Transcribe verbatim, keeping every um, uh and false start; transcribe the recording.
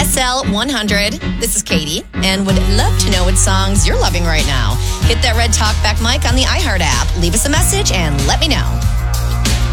S L one hundred. This is Katie, and would love to know what songs you're loving right now. Hit that red talkback mic on the iHeart app. Leave us a message and let me know.